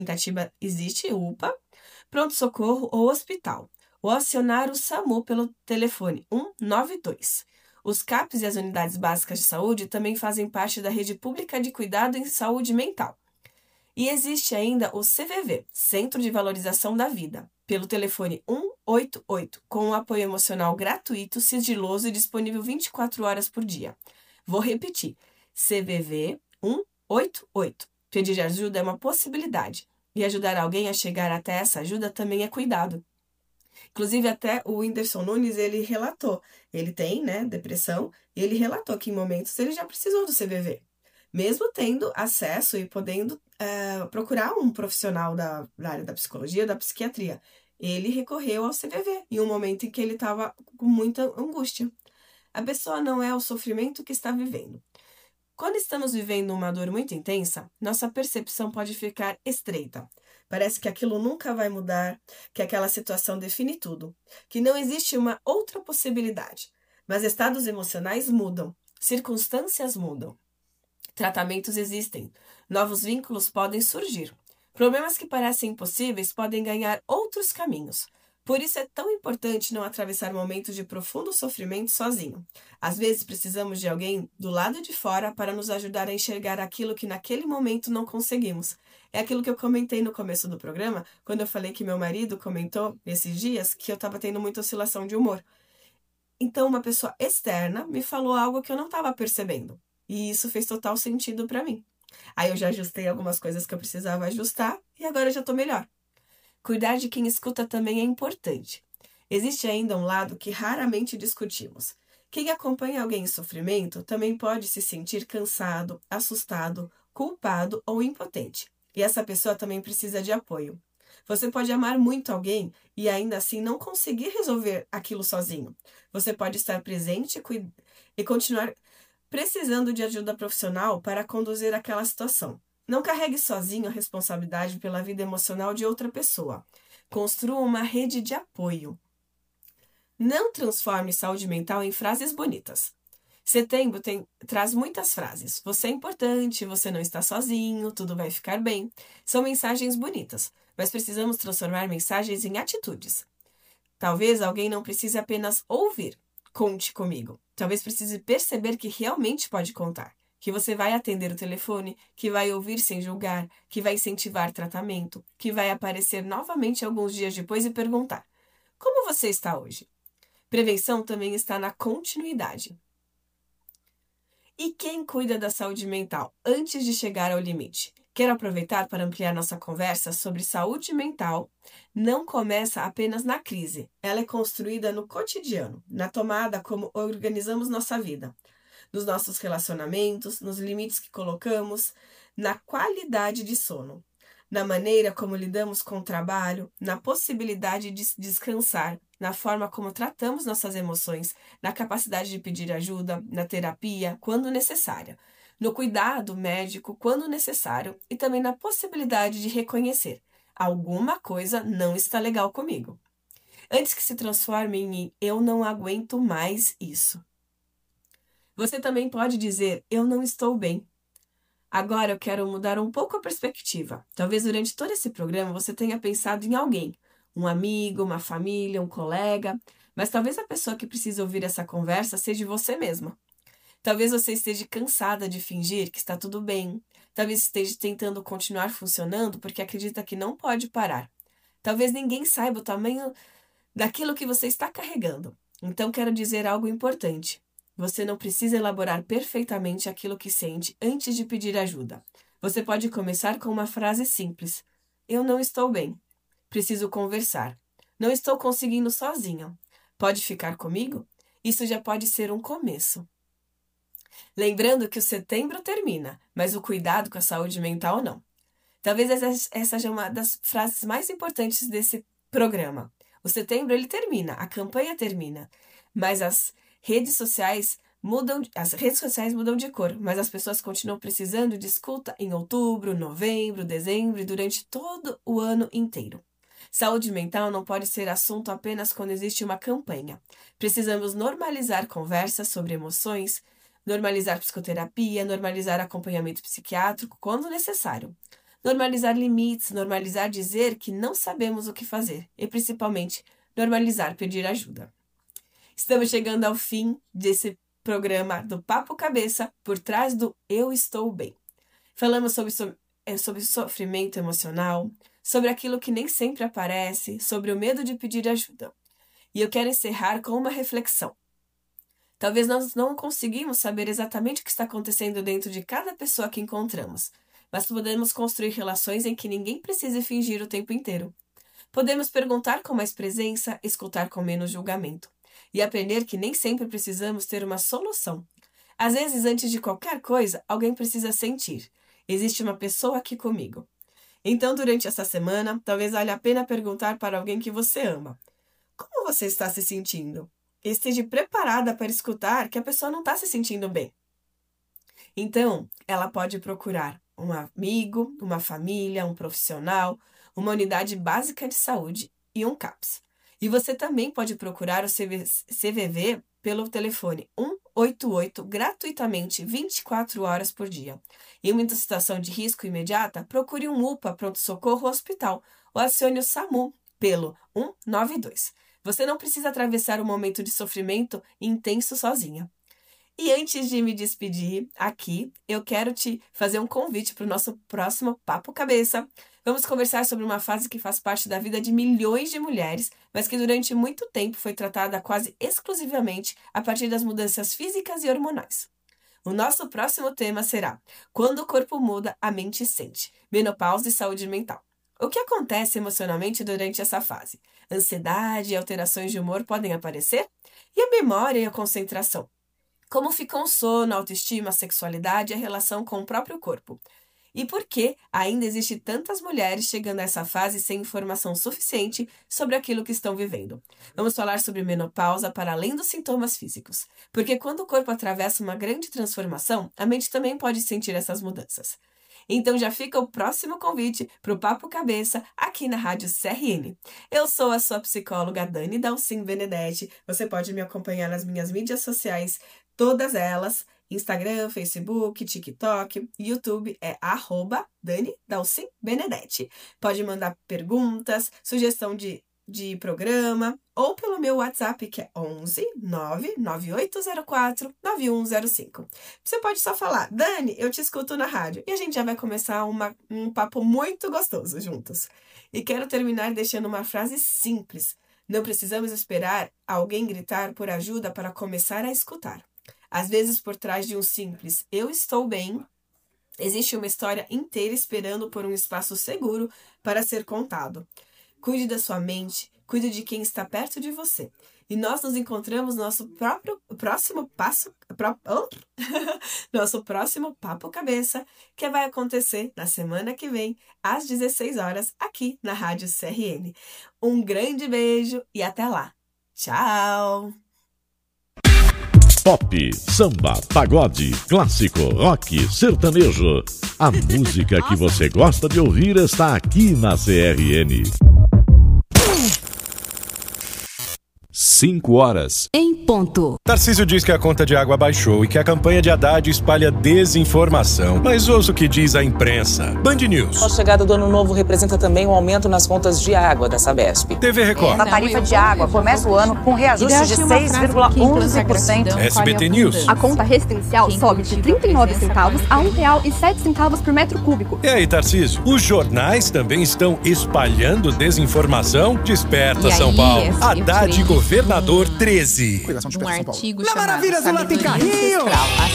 tentativa existe UPA, pronto-socorro ou hospital, ou acionar o SAMU pelo telefone 192. Os CAPs e as unidades básicas de saúde também fazem parte da rede pública de cuidado em saúde mental. E existe ainda o CVV, Centro de Valorização da Vida, pelo telefone 188, com um apoio emocional gratuito, sigiloso e disponível 24 horas por dia. Vou repetir, CVV 188. Pedir ajuda é uma possibilidade, e ajudar alguém a chegar até essa ajuda também é cuidado. Inclusive, até o Whindersson Nunes, ele relatou, ele tem, depressão, e ele relatou que em momentos ele já precisou do CVV. Mesmo tendo acesso e podendo procurar um profissional da área da psicologia, da psiquiatria. Ele recorreu ao CVV em um momento em que ele estava com muita angústia. A pessoa não é o sofrimento que está vivendo. Quando estamos vivendo uma dor muito intensa, nossa percepção pode ficar estreita. Parece que aquilo nunca vai mudar, que aquela situação define tudo, que não existe uma outra possibilidade. Mas estados emocionais mudam, circunstâncias mudam. Tratamentos existem, novos vínculos podem surgir. Problemas que parecem impossíveis podem ganhar outros caminhos. Por isso é tão importante não atravessar momentos de profundo sofrimento sozinho. Às vezes precisamos de alguém do lado de fora para nos ajudar a enxergar aquilo que naquele momento não conseguimos. É aquilo que eu comentei no começo do programa, quando eu falei que meu marido comentou nesses dias que eu estava tendo muita oscilação de humor. Então uma pessoa externa me falou algo que eu não estava percebendo. E isso fez total sentido para mim. Aí eu já ajustei algumas coisas que eu precisava ajustar e agora eu já estou melhor. Cuidar de quem escuta também é importante. Existe ainda um lado que raramente discutimos. Quem acompanha alguém em sofrimento também pode se sentir cansado, assustado, culpado ou impotente. E essa pessoa também precisa de apoio. Você pode amar muito alguém e ainda assim não conseguir resolver aquilo sozinho. Você pode estar presente e continuar precisando de ajuda profissional para conduzir aquela situação. Não carregue sozinho a responsabilidade pela vida emocional de outra pessoa. Construa uma rede de apoio. Não transforme saúde mental em frases bonitas. Setembro traz muitas frases. Você é importante, você não está sozinho, tudo vai ficar bem. São mensagens bonitas, mas precisamos transformar mensagens em atitudes. Talvez alguém não precise apenas ouvir. Conte comigo. Talvez precise perceber que realmente pode contar. Que você vai atender o telefone, que vai ouvir sem julgar, que vai incentivar tratamento, que vai aparecer novamente alguns dias depois e perguntar: como você está hoje? Prevenção também está na continuidade. E quem cuida da saúde mental antes de chegar ao limite? Quero aproveitar para ampliar nossa conversa sobre saúde mental. Não começa apenas na crise, ela é construída no cotidiano, na tomada como organizamos nossa vida, nos nossos relacionamentos, nos limites que colocamos, na qualidade de sono, na maneira como lidamos com o trabalho, na possibilidade de descansar, na forma como tratamos nossas emoções, na capacidade de pedir ajuda, na terapia, quando necessária, no cuidado médico, quando necessário, e também na possibilidade de reconhecer: alguma coisa não está legal comigo. Antes que se transforme em eu não aguento mais isso. Você também pode dizer: eu não estou bem. Agora eu quero mudar um pouco a perspectiva. Talvez durante todo esse programa você tenha pensado em alguém, um amigo, uma família, um colega, mas talvez a pessoa que precisa ouvir essa conversa seja você mesma. Talvez você esteja cansada de fingir que está tudo bem. Talvez esteja tentando continuar funcionando porque acredita que não pode parar. Talvez ninguém saiba o tamanho daquilo que você está carregando. Então quero dizer algo importante. Você não precisa elaborar perfeitamente aquilo que sente antes de pedir ajuda. Você pode começar com uma frase simples: eu não estou bem. Preciso conversar. Não estou conseguindo sozinho. Pode ficar comigo? Isso já pode ser um começo. Lembrando que o setembro termina, mas o cuidado com a saúde mental não. Talvez essa seja uma das frases mais importantes desse programa. O setembro ele termina, a campanha termina, mas as redes sociais mudam de cor, mas as pessoas continuam precisando de escuta em outubro, novembro, dezembro e durante todo o ano inteiro. Saúde mental não pode ser assunto apenas quando existe uma campanha. Precisamos normalizar conversas sobre emoções, normalizar psicoterapia, normalizar acompanhamento psiquiátrico quando necessário. Normalizar limites, normalizar dizer que não sabemos o que fazer e, principalmente, normalizar pedir ajuda. Estamos chegando ao fim desse programa do Papo Cabeça, por trás do Eu Estou Bem. Falamos sobre sofrimento emocional, sobre aquilo que nem sempre aparece, sobre o medo de pedir ajuda. E eu quero encerrar com uma reflexão. Talvez nós não conseguimos saber exatamente o que está acontecendo dentro de cada pessoa que encontramos, mas podemos construir relações em que ninguém precise fingir o tempo inteiro. Podemos perguntar com mais presença, escutar com menos julgamento. E aprender que nem sempre precisamos ter uma solução. Às vezes, antes de qualquer coisa, alguém precisa sentir. Existe uma pessoa aqui comigo. Então, durante essa semana, talvez valha a pena perguntar para alguém que você ama. Como você está se sentindo? E esteja preparada para escutar que a pessoa não está se sentindo bem. Então, ela pode procurar um amigo, uma família, um profissional, uma unidade básica de saúde e um CAPS. E você também pode procurar o CVV pelo telefone 188 gratuitamente 24 horas por dia. Em uma situação de risco imediata, procure um UPA, pronto-socorro ou hospital, ou acione o SAMU pelo 192. Você não precisa atravessar um momento de sofrimento intenso sozinha. E antes de me despedir aqui, eu quero te fazer um convite para o nosso próximo Papo Cabeça. Vamos conversar sobre uma fase que faz parte da vida de milhões de mulheres, mas que durante muito tempo foi tratada quase exclusivamente a partir das mudanças físicas e hormonais. O nosso próximo tema será Quando o corpo muda, a mente sente. Menopausa e saúde mental. O que acontece emocionalmente durante essa fase? Ansiedade e alterações de humor podem aparecer? E a memória e a concentração? Como ficam o sono, a autoestima, a sexualidade e a relação com o próprio corpo? E por que ainda existe tantas mulheres chegando a essa fase sem informação suficiente sobre aquilo que estão vivendo? Vamos falar sobre menopausa para além dos sintomas físicos. Porque quando o corpo atravessa uma grande transformação, a mente também pode sentir essas mudanças. Então já fica o próximo convite para o Papo Cabeça aqui na Rádio CRN. Eu sou a sua psicóloga Dani Dalcin Benedetti. Você pode me acompanhar nas minhas mídias sociais, todas elas. Instagram, Facebook, TikTok, YouTube é @Dani Dalcin Benedetti. Pode mandar perguntas, sugestão de programa ou pelo meu WhatsApp que é 11 99804 9105. Você pode só falar, Dani, eu te escuto na rádio e a gente já vai começar um papo muito gostoso juntos. E quero terminar deixando uma frase simples. Não precisamos esperar alguém gritar por ajuda para começar a escutar. Às vezes, por trás de um simples "eu estou bem", existe uma história inteira esperando por um espaço seguro para ser contado. Cuide da sua mente, cuide de quem está perto de você. E nós nos encontramos no nosso nosso próximo Papo Cabeça, que vai acontecer na semana que vem, às 16 horas, aqui na Rádio CRN. Um grande beijo e até lá. Tchau! Pop, samba, pagode, clássico, rock, sertanejo. A música que você gosta de ouvir está aqui na CRN. 5 horas. Em ponto. Tarcísio diz que a conta de água baixou e que a campanha de Haddad espalha desinformação. Mas ouça o que diz a imprensa. Band News. A chegada do ano novo representa também um aumento nas contas de água da Sabesp. TV Record. A tarifa de água começa o ano com reajuste de 6,11%. SBT News. A conta residencial sobe de 39 centavos a R$ 1,07 por metro cúbico. E aí, Tarcísio? Os jornais também estão espalhando desinformação? Desperta, São Paulo. Haddad, governador 13. Um artigo Na Maravilhas do Lá tem carrinho!